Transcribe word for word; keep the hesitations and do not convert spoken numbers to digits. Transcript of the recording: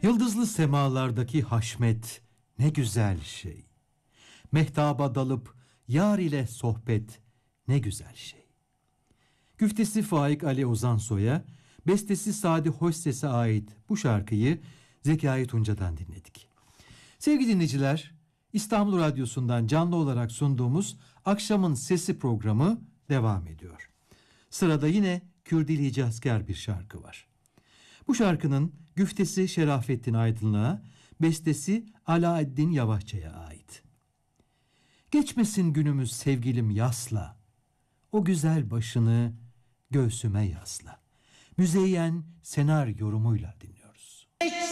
Yıldızlı semalardaki haşmet ne güzel şey. Mehtaba dalıp yar ile sohbet ne güzel şey. Güftesi Faik Ali Ozansoy'a, bestesi Sadi Hoşses'e ait bu şarkıyı Zekai Tunca'dan dinledik. Sevgili dinleyiciler, İstanbul Radyosu'ndan canlı olarak sunduğumuz Akşamın Sesi programı devam ediyor. Sırada yine Kürdili Hicazkar bir şarkı var. Bu şarkının güftesi Şerafettin Aydınlığa, bestesi Alaeddin Yavaşça'ya ait. Geçmesin günümüz sevgilim yasla, o güzel başını göğsüme yasla. Müzeyyen Senar yorumuyla dinliyoruz.